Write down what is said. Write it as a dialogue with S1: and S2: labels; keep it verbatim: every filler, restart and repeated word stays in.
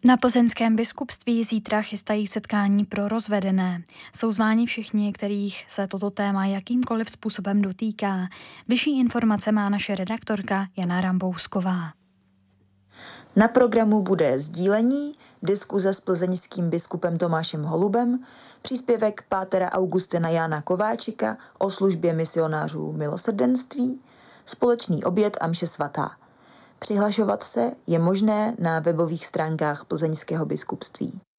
S1: Na plzeňském biskupství zítra chystají setkání pro rozvedené. Jsou zváni všichni, kterých se toto téma jakýmkoliv způsobem dotýká. Vyšší informace má naše redaktorka Jana Rambousková.
S2: Na programu bude sdílení, diskuze s plzeňským biskupem Tomášem Holubem, příspěvek pátera Augustina Jána Kováčika o službě misionářů milosrdenství, společný oběd a mše svatá. Přihlašovat se je možné na webových stránkách plzeňského biskupství.